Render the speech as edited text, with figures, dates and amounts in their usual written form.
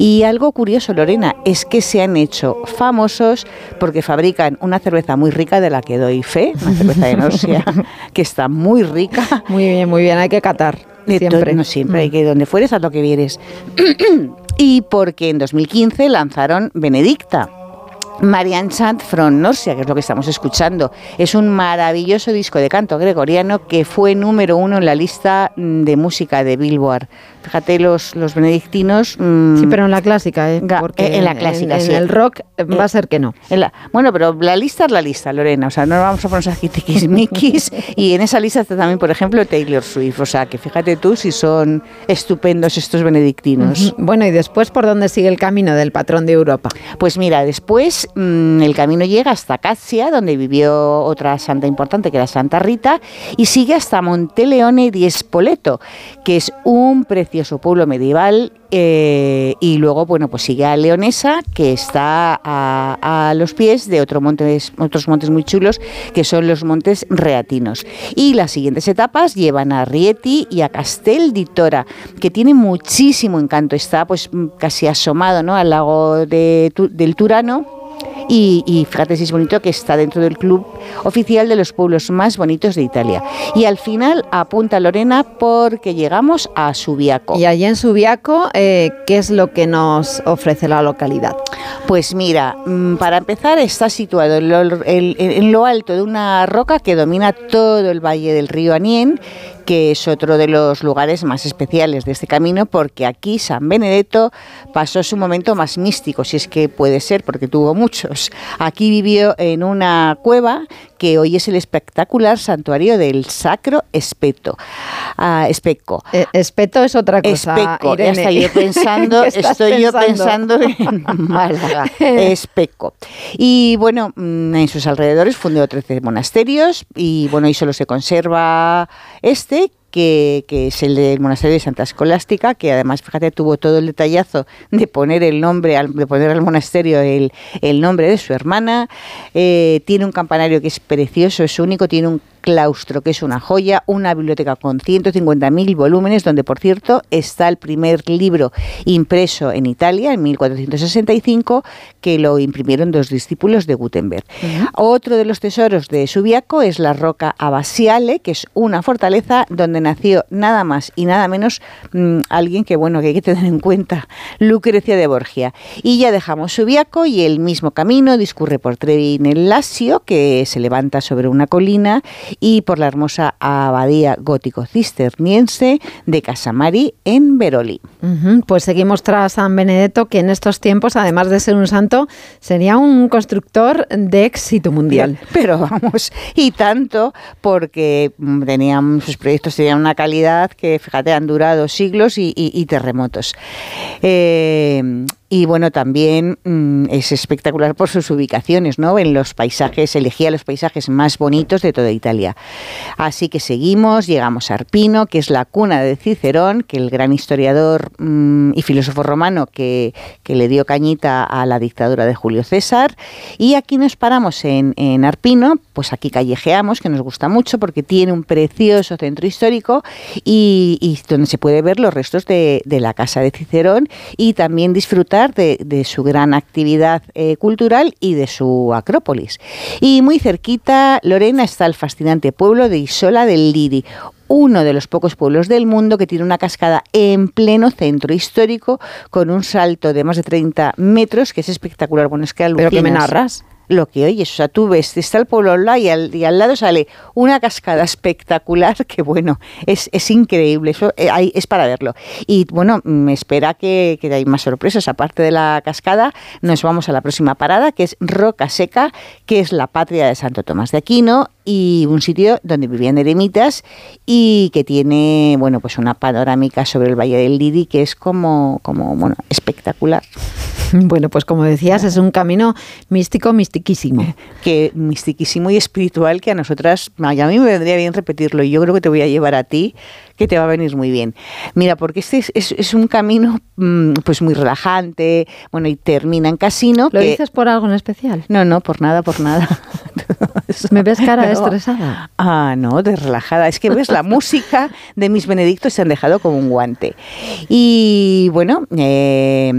Y algo curioso, Lorena, es que se han hecho famosos porque fabrican una cerveza muy rica de la que doy fe, una cerveza de Norcia que está muy rica. Muy bien, hay que catar. Siempre. No siempre, hay que donde fueres a lo que vieres. Y porque en 2015 lanzaron Benedicta, Marian Chant from Norcia, que es lo que estamos escuchando. Es un maravilloso disco de canto gregoriano que fue número 1 en la lista de música de Billboard. Fíjate, los benedictinos... sí, pero en la clásica, porque en la clásica, en el rock va a ser que no. Bueno, pero la lista es la lista, Lorena. O sea, no vamos a ponernos aquí tiquismiquis. Y en esa lista está también, por ejemplo, Taylor Swift. O sea, que fíjate tú si son estupendos estos benedictinos. Bueno, ¿y después por dónde sigue el camino del patrón de Europa? Pues mira, después el camino llega hasta Cassia, donde vivió otra santa importante, que era Santa Rita, y sigue hasta Monteleone di Spoleto, que es un precioso pueblo medieval, y luego, bueno, pues sigue a Leonesa, que está a los pies de otros montes muy chulos, que son los montes Reatinos. Y las siguientes etapas llevan a Rieti y a Castel di Tora, que tiene muchísimo encanto. Está pues casi asomado, ¿no?, al lago del Turano. Y fíjate si es bonito, que está dentro del club oficial de los pueblos más bonitos de Italia. Y al final apunta Lorena porque llegamos a Subiaco. Y allí en Subiaco, ¿qué es lo que nos ofrece la localidad? Pues mira, para empezar está situado en lo alto de una roca que domina todo el valle del río Aniene, que es otro de los lugares más especiales de este camino, porque aquí San Benedetto pasó su momento más místico, si es que puede ser, porque tuvo muchos. Aquí vivió en una cueva que hoy es el espectacular santuario del Sacro Specco. Espeto es otra cosa, Specco, Irene. Estoy yo pensando en Málaga. Specco. Y bueno, en sus alrededores fundó 13 monasterios y bueno, y solo se conserva que es el del monasterio de Santa Escolástica, que además, fíjate, tuvo todo el detallazo de poner al monasterio el nombre de su hermana. Tiene un campanario que es precioso, es único, tiene un claustro que es una joya, una biblioteca con 150.000 volúmenes, donde, por cierto, está el primer libro impreso en Italia en 1465, que lo imprimieron 2 discípulos de Gutenberg. Uh-huh. Otro de los tesoros de Subiaco es la Roca Abasiale, que es una fortaleza donde nació nada más y nada menos alguien que hay que tener en cuenta, Lucrecia de Borgia. Y ya dejamos Subiaco y el mismo camino discurre por Trevi nel Lassio, que se levanta sobre una colina, y por la hermosa abadía gótico-cisterciense de Casamari en Veroli. Uh-huh. Pues seguimos tras San Benedetto, que en estos tiempos, además de ser un santo, sería un constructor de éxito mundial. Pero vamos, y tanto, porque sus proyectos tenían una calidad que, fíjate, han durado siglos y terremotos. Y bueno, también es espectacular por sus ubicaciones, ¿no? En los paisajes, elegía los paisajes más bonitos de toda Italia. Así que seguimos, llegamos a Arpino, que es la cuna de Cicerón, que el gran historiador y filósofo romano que le dio cañita a la dictadura de Julio César. Y aquí nos paramos en Arpino, pues aquí callejeamos, que nos gusta mucho porque tiene un precioso centro histórico y donde se puede ver los restos de la casa de Cicerón y también disfrutar de su gran actividad cultural y de su acrópolis. Y muy cerquita, Lorena, está el fascinante pueblo de Isola del Liri, uno de los pocos pueblos del mundo que tiene una cascada en pleno centro histórico con un salto de más de 30 metros, que es espectacular. Bueno, es que alucinas. ¿Pero qué me narras? Lo que oyes, o sea, tú ves, está el pueblo al lado y al lado sale una cascada espectacular que, bueno, es increíble, eso es para verlo. Y bueno, me espera que hay más sorpresas. Aparte de la cascada, nos vamos a la próxima parada, que es Roca Seca, que es la patria de Santo Tomás de Aquino y un sitio donde vivían eremitas y que tiene, bueno, pues una panorámica sobre el Valle del Liri que es como espectacular. Bueno, pues como decías, es un camino místico, mistiquísimo. Que mistiquísimo y espiritual, que a nosotras, a mí me vendría bien repetirlo, y yo creo que te voy a llevar a ti, que te va a venir muy bien. Mira, porque este es un camino pues muy relajante, bueno, y termina en Casino. ¿Lo dices por algo en especial? No, por nada. ¿Me ves cara estresada? No, de relajada. Es que ves, la música de mis benedictos se han dejado como un guante. Y bueno,